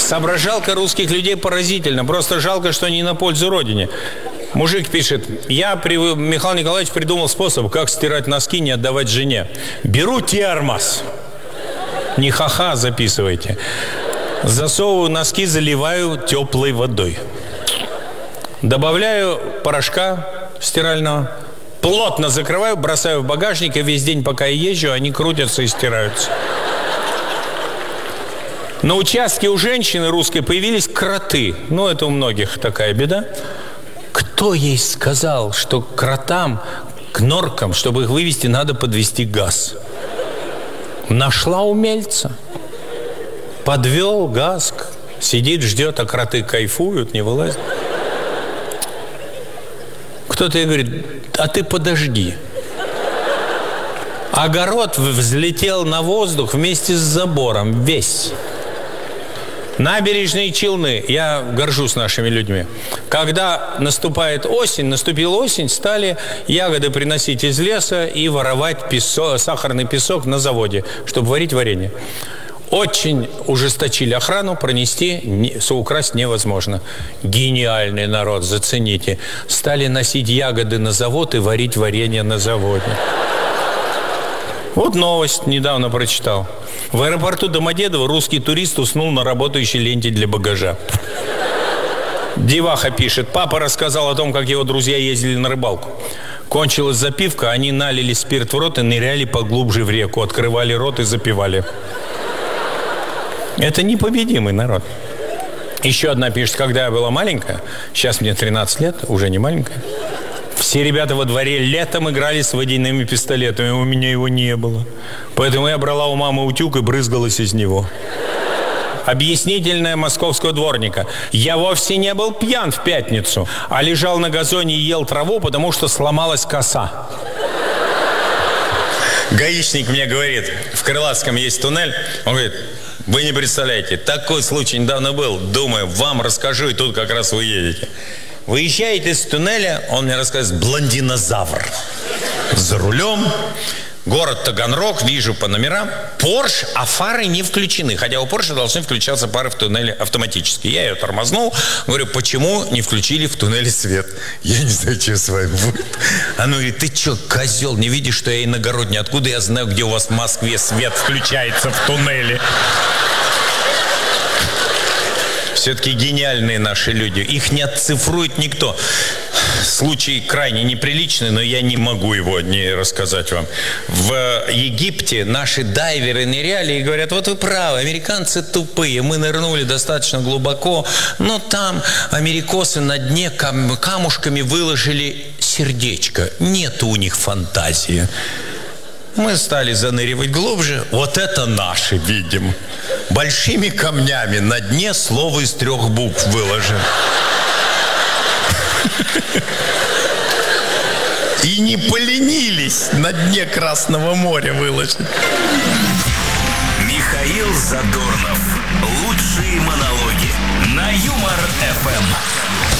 Соображалка русских людей поразительна. Просто жалко, что не на пользу родине. Мужик пишет: Михаил Николаевич придумал способ, как стирать носки, не отдавать жене. Беру термос. Не ха-ха, записывайте. Засовываю носки, заливаю теплой водой. Добавляю порошка стирального. Плотно закрываю, бросаю в багажник, и весь день, пока я езжу, они крутятся и стираются. На участке у женщины русской появились кроты. Ну, это у многих такая беда. Кто ей сказал, что к кротам, к норкам, чтобы их вывести, надо подвести газ? Нашла умельца. Подвел газ, сидит, ждет, а кроты кайфуют, не вылазят. Кто-то ей говорит: а ты подожди. Огород взлетел на воздух вместе с забором, весь. Набережные Челны. Я горжусь нашими людьми. Когда наступает осень, наступила осень, стали ягоды приносить из леса и воровать сахарный песок на заводе, чтобы варить варенье. Очень ужесточили охрану, украсть невозможно. Гениальный народ, зацените. Стали носить ягоды на завод и варить варенье на заводе. Вот новость недавно прочитал. В аэропорту Домодедово русский турист уснул на работающей ленте для багажа. Деваха пишет: папа рассказал о том, как его друзья ездили на рыбалку. Кончилась запивка, они налили спирт в рот и ныряли поглубже в реку, открывали рот и запивали. Это непобедимый народ. Еще одна пишет: когда я была маленькая, сейчас мне 13 лет, уже не маленькая, все ребята во дворе летом играли с водяными пистолетами, у меня его не было. Поэтому я брала у мамы утюг и брызгалась из него. Объяснительная московского дворника: я вовсе не был пьян в пятницу, а лежал на газоне и ел траву, потому что сломалась коса. Гаишник мне говорит: в Крылатском есть туннель. Он говорит: вы не представляете, такой случай недавно был. Думаю, вам расскажу, и тут как раз вы едете. Выезжаете из туннеля, он мне рассказывает: блондинозавр. За рулем. Город Таганрог, вижу по номерам. Порш, а фары не включены. Хотя у Порша должны включаться фары в туннеле автоматически. Я ее тормознул. Говорю: почему не включили в туннеле свет? Я не знаю, что с вами будет. Она говорит: ты что, козел, не видишь, что я иногородний? Откуда я знаю, где у вас в Москве свет включается в туннеле? Все-таки гениальные наши люди. Их не отцифрует никто. Случай крайне неприличный, но я не могу его не рассказать вам. В Египте наши дайверы ныряли и говорят: вот вы правы, американцы тупые, мы нырнули достаточно глубоко, но там америкосы на дне камушками выложили сердечко. Нет у них фантазии. Мы стали заныривать глубже. Вот это наши видим. Большими камнями на дне слово из 3 букв выложено. И не поленились на дне Красного моря выложить. Михаил Задорнов. Лучшие монологи на Юмор ФМ.